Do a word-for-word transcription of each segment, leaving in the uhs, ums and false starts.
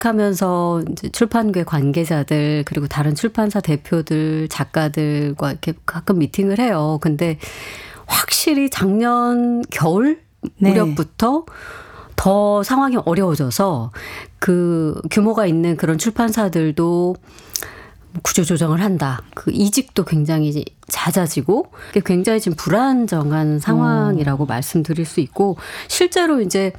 시작하면서 이제 출판계 관계자들 그리고 다른 출판사 대표들, 작가들과 이렇게 가끔 미팅을 해요. 근데 확실히 작년 겨울 네. 무렵부터 더 상황이 어려워져서 그 규모가 있는 그런 출판사들도 구조조정을 한다. 그 이직도 굉장히 잦아지고 굉장히 지금 불안정한 상황이라고 음. 말씀드릴 수 있고 실제로 이제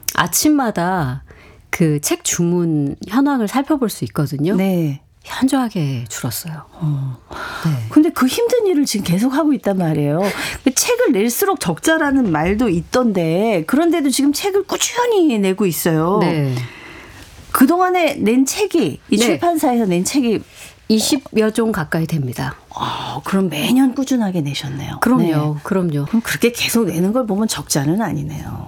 아침마다 그 책 주문 현황을 살펴볼 수 있거든요. 네. 현저하게 줄었어요. 어. 네. 근데 그 힘든 일을 지금 계속 하고 있단 말이에요. 그 책을 낼수록 적자라는 말도 있던데 그런데도 지금 책을 꾸준히 내고 있어요. 네. 그동안에 낸 책이 이 네. 출판사에서 낸 책이 이십여 종 가까이 됩니다. 어, 그럼 매년 꾸준하게 내셨네요. 그럼요. 네. 그럼요. 그럼 그렇게 계속 내는 걸 보면 적자는 아니네요.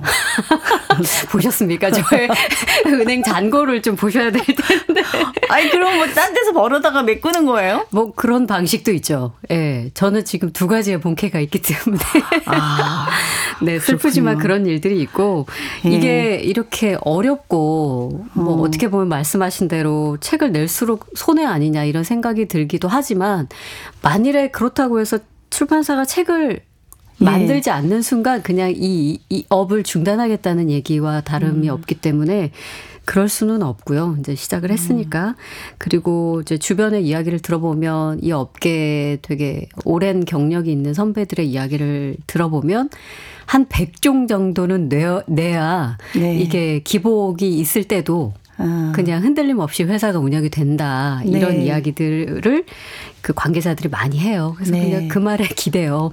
보셨습니까? 저의 은행 잔고를 좀 보셔야 될 텐데. 아니 그럼 뭐 딴 데서 벌어다가 메꾸는 거예요? 뭐 그런 방식도 있죠. 예. 네, 저는 지금 두 가지의 본캐가 있기 때문에. 아, 네, 슬프지만 그렇군요. 그런 일들이 있고 예. 이게 이렇게 어렵고 뭐 어. 어떻게 보면 말씀하신 대로 책을 낼수록 손해 아니냐 이런 생각이 들기도 하지만 만일에 그렇다고 해서 출판사가 책을 예. 만들지 않는 순간 그냥 이, 이 업을 중단하겠다는 얘기와 다름이 음. 없기 때문에 그럴 수는 없고요. 이제 시작을 했으니까. 음. 그리고 이제 주변의 이야기를 들어보면 이 업계에 되게 오랜 경력이 있는 선배들의 이야기를 들어보면 한 백 종 정도는 내, 내야 네. 이게 기복이 있을 때도 아. 그냥 흔들림 없이 회사가 운영이 된다. 이런 네. 이야기들을 그 관계자들이 많이 해요. 그래서 네. 그냥 그 말에 기대요.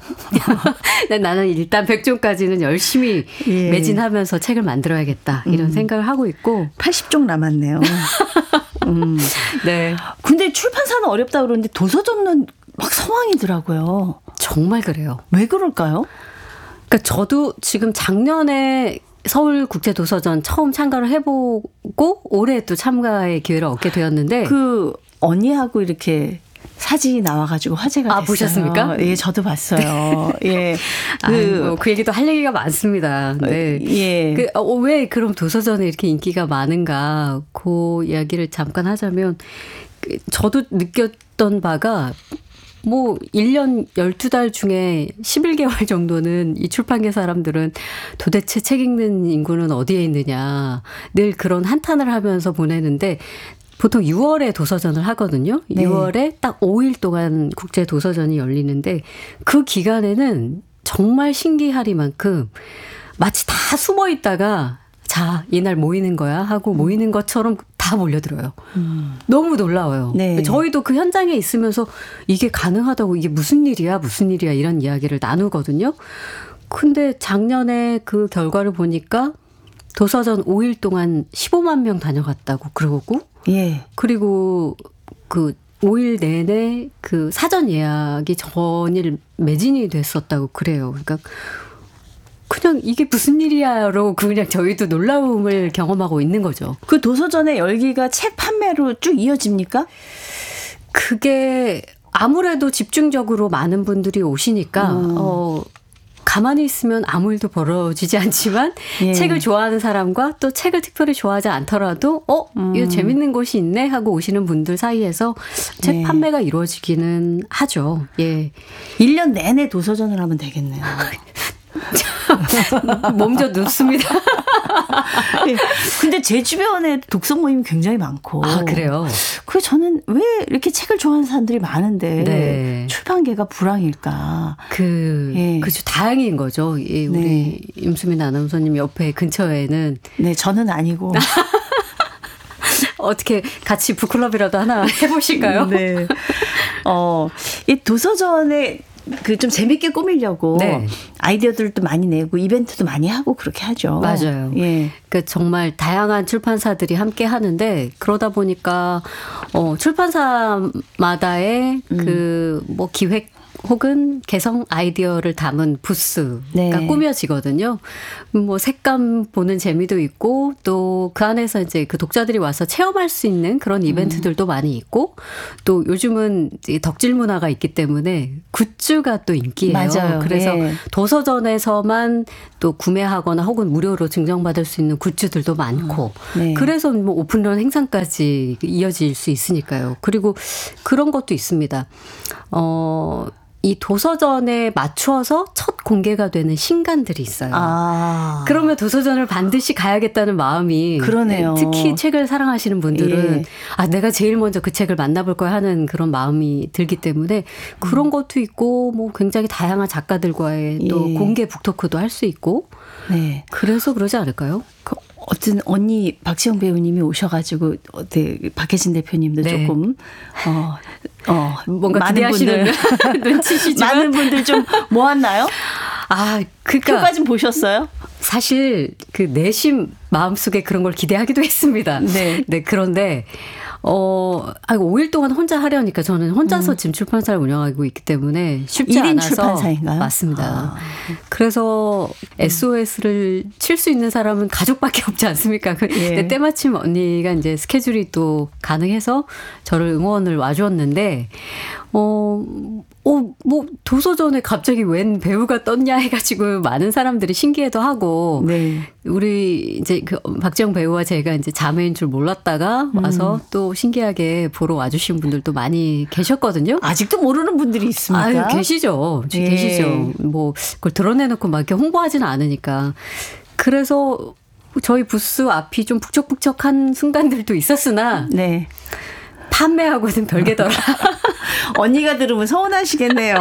나는 일단 백 종까지는 열심히 예. 매진하면서 책을 만들어야겠다. 이런 음. 생각을 하고 있고. 팔십 종 남았네요. 음. 네. 근데 출판사는 어렵다 그러는데 도서전은 막 성황이더라고요. 정말 그래요. 왜 그럴까요? 그러니까 저도 지금 작년에 서울국제도서전 처음 참가를 해보고 올해 또 참가의 기회를 얻게 되었는데 그 언니하고 이렇게 사진이 나와가지고 화제가 됐어요. 아, 보셨습니까? 예, 저도 봤어요. 예, 그, 뭐 그 얘기도 할 얘기가 많습니다. 네, 예. 그, 어, 왜 그럼 도서전에 이렇게 인기가 많은가? 그 이야기를 잠깐 하자면 저도 느꼈던 바가. 뭐 일 년 열두 달 중에 십일 개월 정도는 이 출판계 사람들은 도대체 책 읽는 인구는 어디에 있느냐 늘 그런 한탄을 하면서 보내는데 보통 유월에 도서전을 하거든요. 네. 유월에 딱 오 일 동안 국제 도서전이 열리는데 그 기간에는 정말 신기하리만큼 마치 다 숨어 있다가 자, 이날 모이는 거야 하고 모이는 것처럼 다 몰려들어요. 음. 너무 놀라워요. 네. 저희도 그 현장에 있으면서 이게 가능하다고 이게 무슨 일이야 무슨 일이야 이런 이야기를 나누거든요. 근데 작년에 그 결과를 보니까 도서전 오 일 동안 십오만 명 다녀갔다고 그러고 예. 그리고 그 오 일 내내 그 사전 예약이 전일 매진이 됐었다고 그래요. 그러니까 그냥 이게 무슨 일이야로 그냥 저희도 놀라움을 경험하고 있는 거죠. 그 도서전의 열기가 책 판매로 쭉 이어집니까? 그게 아무래도 집중적으로 많은 분들이 오시니까 음. 어, 가만히 있으면 아무 일도 벌어지지 않지만 예. 책을 좋아하는 사람과 또 책을 특별히 좋아하지 않더라도 어? 음. 이거 재밌는 곳이 있네 하고 오시는 분들 사이에서 책 예. 판매가 이루어지기는 하죠. 예. 일 년 내내 도서전을 하면 되겠네요. 몸져 눕습니다. 네. 근데 제 주변에 독서 모임이 굉장히 많고. 아, 그래요? 그래서 저는 왜 이렇게 책을 좋아하는 사람들이 많은데 네. 출판계가 불황일까. 그, 예. 그죠. 다행인 거죠. 예, 우리 네. 임수민 아나운서님 옆에 근처에는. 네, 저는 아니고. 어떻게 같이 북클럽이라도 하나 해보실까요? 네. 어, 이 도서전에 그 좀 재밌게 꾸미려고 네. 아이디어들도 많이 내고 이벤트도 많이 하고 그렇게 하죠. 맞아요. 예. 그 정말 다양한 출판사들이 함께 하는데 그러다 보니까 어 출판사마다의 음. 그 뭐 기획 혹은 개성 아이디어를 담은 부스가 네. 꾸며지거든요. 뭐 색감 보는 재미도 있고 또 그 안에서 이제 그 독자들이 와서 체험할 수 있는 그런 이벤트들도 음. 많이 있고 또 요즘은 덕질 문화가 있기 때문에 굿즈가 또 인기예요. 맞아요. 그래서 네. 도서전에서만 또 구매하거나 혹은 무료로 증정받을 수 있는 굿즈들도 많고 네. 그래서 뭐 오픈런 행사까지 이어질 수 있으니까요. 그리고 그런 것도 있습니다. 어, 이 도서전에 맞추어서 첫 공개가 되는 신간들이 있어요. 아. 그러면 도서전을 반드시 가야겠다는 마음이 그러네요. 특히 책을 사랑하시는 분들은 예. 아 내가 제일 먼저 그 책을 만나볼 거야 하는 그런 마음이 들기 때문에 그런 음. 것도 있고 뭐 굉장히 다양한 작가들과의 또 예. 공개 북토크도 할 수 있고 네. 그래서 그러지 않을까요? 그 어떤 언니 박지영 배우님이 오셔가지고 네, 박혜진 대표님도 네. 조금 어, 어 뭔가 기대하시는 눈치시지만 많은 분들 좀 모았나요? 아, 그러니까 표가 좀 보셨어요? 사실 그 내심 마음속에 그런 걸 기대하기도 했습니다. 네, 네 그런데. 어, 아이고, 오 일 동안 혼자 하려니까 저는 혼자서 음. 지금 출판사를 운영하고 있기 때문에 쉽지 일 인 않아서. 출판사인가요? 맞습니다. 아. 그래서 에스오에스를 칠 수 있는 사람은 가족밖에 없지 않습니까? 예. 때마침 언니가 이제 스케줄이 또 가능해서 저를 응원을 와주었는데, 어, 어, 뭐, 도서전에 갑자기 웬 배우가 떴냐 해가지고 많은 사람들이 신기해도 하고, 네. 우리 이제 그 박지영 배우와 제가 이제 자매인 줄 몰랐다가 와서 음. 또 신기하게 보러 와주신 분들도 많이 계셨거든요. 아직도 모르는 분들이 있습니까? 아유, 계시죠. 예. 계시죠. 뭐, 그걸 드러내놓고 막 이렇게 홍보하지는 않으니까. 그래서 저희 부스 앞이 좀 북적북적한 순간들도 있었으나, 네. 판매하고는 별개더라. 언니가 들으면 서운하시겠네요.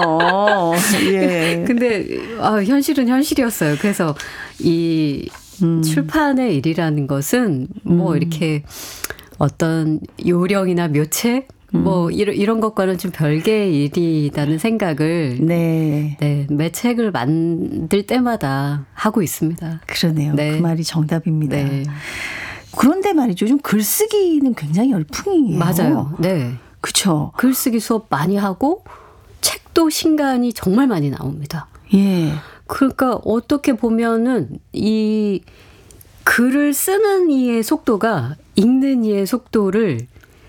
예. 근데 아, 현실은 현실이었어요. 그래서 이 음. 출판의 일이라는 것은 뭐 음. 이렇게 어떤 요령이나 묘책 음. 뭐 이런 이런 것과는 좀 별개의 일이라는 생각을 네. 네, 매 책을 만들 때마다 하고 있습니다. 그러네요. 네. 그 말이 정답입니다. 네. 그런데 말이죠. 요즘 글쓰기는 굉장히 열풍이에요. 맞아요. 네. 그렇죠. 글쓰기 수업 많이 하고 책도 신간이 정말 많이 나옵니다. 예. 그러니까 어떻게 보면은 이 글을 쓰는 이의 속도가 읽는 이의 속도를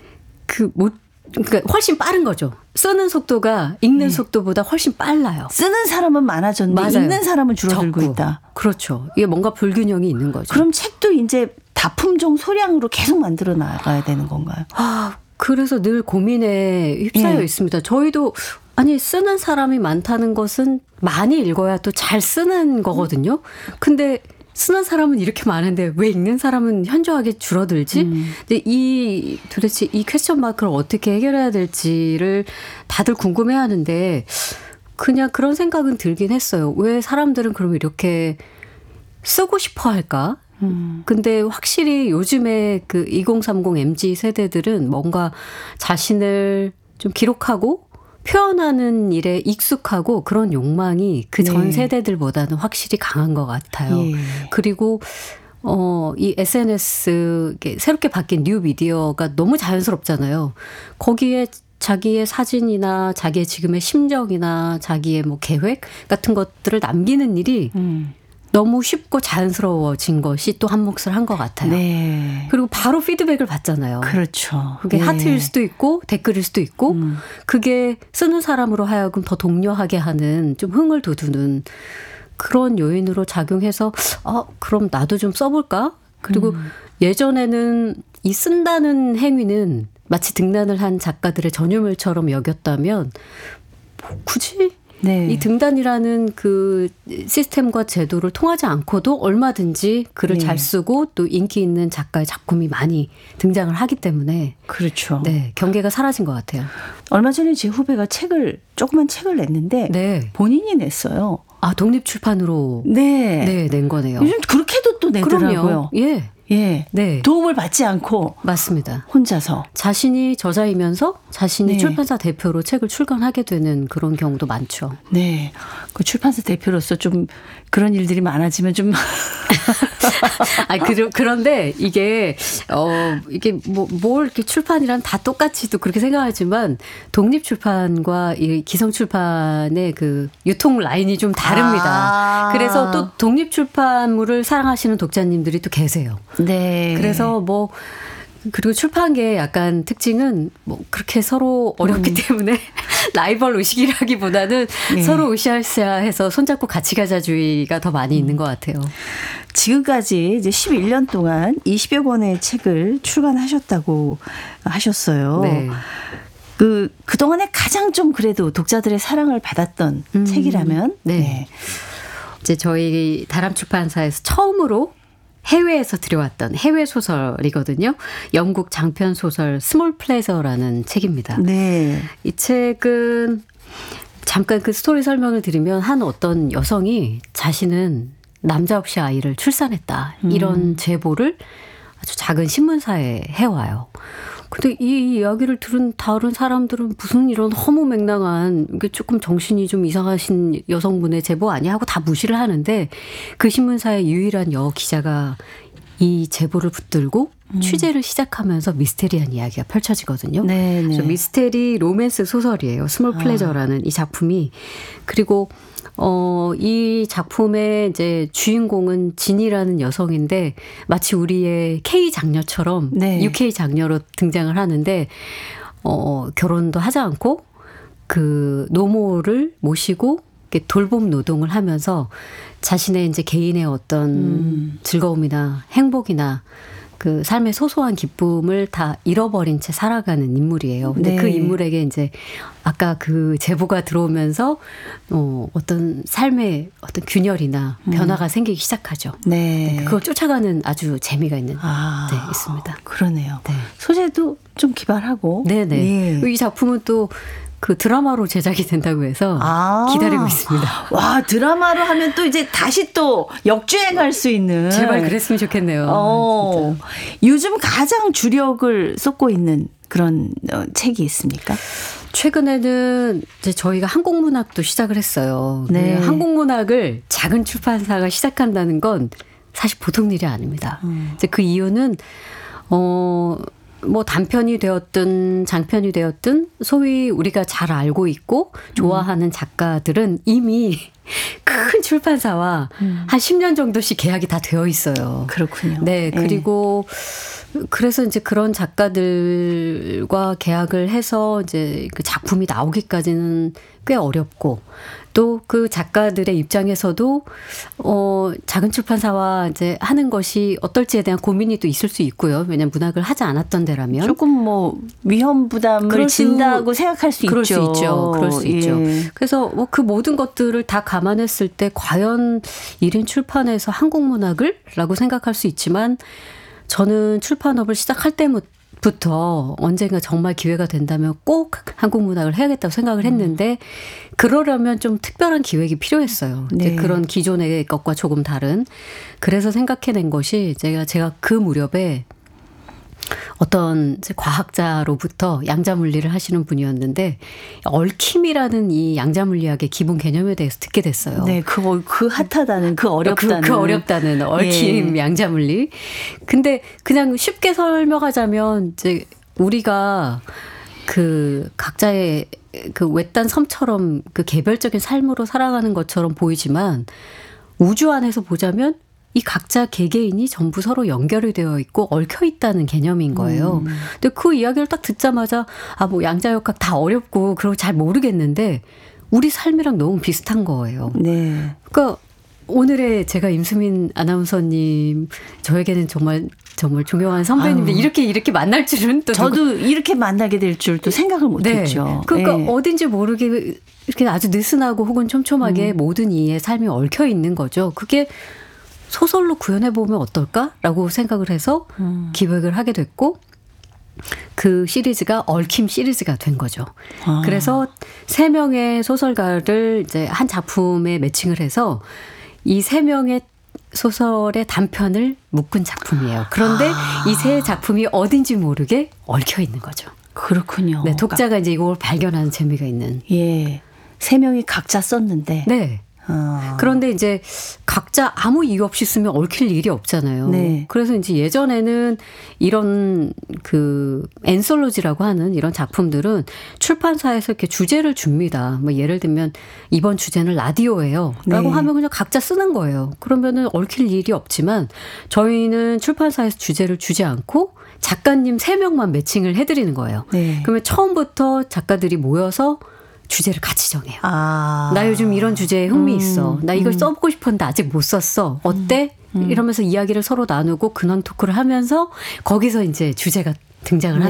그 못 그러니까 훨씬 빠른 거죠. 쓰는 속도가 읽는 예. 속도보다 훨씬 빨라요. 쓰는 사람은 많아졌는데 맞아요. 읽는 사람은 줄어들고 적고. 있다. 그렇죠. 이게 뭔가 불균형이 있는 거죠. 그럼 책도 이제 다품종 소량으로 계속 만들어 나가야 되는 건가요? 아, 그래서 늘 고민에 휩싸여 예. 있습니다. 저희도 아니 쓰는 사람이 많다는 것은 많이 읽어야 또 잘 쓰는 거거든요. 근데 쓰는 사람은 이렇게 많은데 왜 읽는 사람은 현저하게 줄어들지? 음. 근데 이 도대체 이 퀘스천 마크를 어떻게 해결해야 될지를 다들 궁금해하는데 그냥 그런 생각은 들긴 했어요. 왜 사람들은 그럼 이렇게 쓰고 싶어 할까? 음. 근데 확실히 요즘에 그 이공삼공 엠지 세대들은 뭔가 자신을 좀 기록하고 표현하는 일에 익숙하고 그런 욕망이 그 전 네. 세대들보다는 확실히 강한 것 같아요. 예. 그리고 어, 이 에스엔에스 새롭게 바뀐 뉴 미디어가 너무 자연스럽잖아요. 거기에 자기의 사진이나 자기의 지금의 심정이나 자기의 뭐 계획 같은 것들을 남기는 일이 음. 너무 쉽고 자연스러워진 것이 또 한 몫을 한 것 같아요. 네. 그리고 바로 피드백을 받잖아요. 그렇죠. 그게 네. 하트일 수도 있고 댓글일 수도 있고 음. 그게 쓰는 사람으로 하여금 더 독려하게 하는 좀 흥을 돋우는 그런 요인으로 작용해서 아, 그럼 나도 좀 써볼까? 그리고 음. 예전에는 이 쓴다는 행위는 마치 등단을 한 작가들의 전유물처럼 여겼다면 뭐 굳이 네. 이 등단이라는 그 시스템과 제도를 통하지 않고도 얼마든지 글을 네. 잘 쓰고 또 인기 있는 작가의 작품이 많이 등장을 하기 때문에 그렇죠. 네, 경계가 사라진 것 같아요. 얼마 전에 제 후배가 책을 조그만 책을 냈는데 네. 본인이 냈어요. 아 독립 출판으로 네. 네, 낸 거네요. 요즘 그렇게도 또 내더라고요. 그럼요. 예. 예. 네. 도움을 받지 않고. 맞습니다. 혼자서. 자신이 저자이면서 자신이 네. 출판사 대표로 책을 출간하게 되는 그런 경우도 많죠. 네. 그 출판사 대표로서 좀 그런 일들이 많아지면 좀. 아, 그, 그런데 이게, 어, 이게 뭐, 뭘 이렇게 출판이란 다 똑같이도 그렇게 생각하지만 독립출판과 이 기성출판의 그 유통 라인이 좀 다릅니다. 아. 그래서 또 독립출판물을 사랑하시는 독자님들이 또 계세요. 네. 그래서 뭐, 그리고 출판계의 약간 특징은 뭐 그렇게 서로 어렵기 음. 때문에 라이벌 의식이라기보다는 네. 서로 으쌰으쌰해서 손잡고 같이 가자주의가 더 많이 있는 것 같아요. 지금까지 이제 십일 년 동안 이십여 권의 책을 출간하셨다고 하셨어요. 네. 그, 그동안에 가장 좀 그래도 독자들의 사랑을 받았던 음. 책이라면? 네. 네. 이제 저희 다람출판사에서 처음으로 해외에서 들여왔던 해외 소설이거든요. 영국 장편 소설 스몰 플레저라는 책입니다. 네. 이 책은 잠깐 그 스토리 설명을 드리면 한 어떤 여성이 자신은 남자 없이 아이를 출산했다. 이런 음. 제보를 아주 작은 신문사에 해와요. 근데 이 이야기를 들은 다른 사람들은 무슨 이런 허무맹랑한 조금 정신이 좀 이상하신 여성분의 제보 아니야 하고 다 무시를 하는데 그 신문사의 유일한 여 기자가 이 제보를 붙들고 음. 취재를 시작하면서 미스테리한 이야기가 펼쳐지거든요. 네네. 그래서 미스테리 로맨스 소설이에요. 스몰 플레저라는 아. 이 작품이. 그리고 어, 이 작품의 이제 주인공은 진이라는 여성인데 마치 우리의 K 장녀처럼 네. 유케이 장녀로 등장을 하는데 어, 결혼도 하지 않고 그 노모를 모시고 돌봄 노동을 하면서 자신의 이제 개인의 어떤 음. 즐거움이나 행복이나 그 삶의 소소한 기쁨을 다 잃어버린 채 살아가는 인물이에요. 근데 네. 그 인물에게 이제 아까 그 제보가 들어오면서 어, 어떤 삶의 어떤 균열이나 변화가 음. 생기기 시작하죠. 네. 네. 그걸 쫓아가는 아주 재미가 있는 아, 네, 있습니다. 그러네요. 네. 소재도 좀 기발하고. 네네. 네. 이 작품은 또 그 드라마로 제작이 된다고 해서 아. 기다리고 있습니다. 와, 드라마로 하면 또 이제 다시 또 역주행할 수 있는. 제발 그랬으면 좋겠네요. 어. 요즘 가장 주력을 쏟고 있는 그런 책이 있습니까? 최근에는 이제 저희가 한국문학도 시작을 했어요. 네. 한국문학을 작은 출판사가 시작한다는 건 사실 보통 일이 아닙니다. 음. 이제 그 이유는 어. 뭐 단편이 되었든 장편이 되었든 소위 우리가 잘 알고 있고 좋아하는 작가들은 이미 큰 출판사와 음. 한 십 년 정도씩 계약이 다 되어 있어요. 그렇군요. 네. 그리고 네. 그래서 이제 그런 작가들과 계약을 해서 이제 그 작품이 나오기까지는 꽤 어렵고 또 그 작가들의 입장에서도 어 작은 출판사와 이제 하는 것이 어떨지에 대한 고민이 또 있을 수 있고요. 왜냐하면 문학을 하지 않았던 데라면 조금 뭐 위험 부담을 진다고 생각할 수 그럴 있죠. 수 있죠. 그럴 수 예. 있죠. 그래서 뭐 그 모든 것들을 다 감안했을 때 과연 일 인 출판에서 한국 문학을?라고 생각할 수 있지만 저는 출판업을 시작할 때부터 부터 언젠가 정말 기회가 된다면 꼭 한국 문학을 해야겠다고 생각을 했는데 그러려면 좀 특별한 기획이 필요했어요. 네. 이제 그런 기존의 것과 조금 다른. 그래서 생각해낸 것이 제가 제가 그 무렵에 어떤 과학자로부터 양자물리를 하시는 분이었는데 얽힘이라는 이 양자물리학의 기본 개념에 대해서 듣게 됐어요. 네, 그, 그 핫하다는 그 어렵다는. 그, 그 어렵다는 얽힘 예. 양자물리. 근데 그냥 쉽게 설명하자면 이제 우리가 그 각자의 그 외딴 섬처럼 그 개별적인 삶으로 살아가는 것처럼 보이지만 우주 안에서 보자면 이 각자 개개인이 전부 서로 연결이 되어 있고 얽혀 있다는 개념인 거예요. 음. 근데 그 이야기를 딱 듣자마자 아, 뭐 양자역학 다 어렵고 그러고 잘 모르겠는데 우리 삶이랑 너무 비슷한 거예요. 네. 그러니까 오늘의 제가 임수민 아나운서님 저에게는 정말 정말 존경하는 선배님들 이렇게 이렇게 만날 줄은 또 저도 누구. 이렇게 만나게 될 줄 또 생각을 못했죠. 네. 그러니까 네. 어딘지 모르게 이렇게 아주 느슨하고 혹은 촘촘하게 음. 모든 이의 삶이 얽혀 있는 거죠. 그게 소설로 구현해보면 어떨까라고 생각을 해서 음. 기획을 하게 됐고 그 시리즈가 얽힘 시리즈가 된 거죠. 아. 그래서 세 명의 소설가를 이제 한 작품에 매칭을 해서 이 세 명의 소설의 단편을 묶은 작품이에요. 그런데 아. 이 세 작품이 어딘지 모르게 얽혀 있는 거죠. 그렇군요. 네, 독자가 이제 이걸 발견하는 재미가 있는. 예, 세 명이 각자 썼는데. 네. 어. 그런데 이제 각자 아무 이유 없이 쓰면 얽힐 일이 없잖아요. 네. 그래서 이제 예전에는 이런 그 앤솔로지라고 하는 이런 작품들은 출판사에서 이렇게 주제를 줍니다. 뭐 예를 들면 이번 주제는 라디오예요. 라고 네. 하면 그냥 각자 쓰는 거예요. 그러면은 얽힐 일이 없지만 저희는 출판사에서 주제를 주지 않고 작가님 세 명만 매칭을 해드리는 거예요. 네. 그러면 처음부터 작가들이 모여서 주제를 같이 정해요. 아. 나 요즘 이런 주제에 흥미 있어. 음, 나 이걸 음. 써보고 싶었는데 아직 못 썼어. 어때? 음, 음. 이러면서 이야기를 서로 나누고 근황 토크를 하면서 거기서 이제 주제가 등장을 네.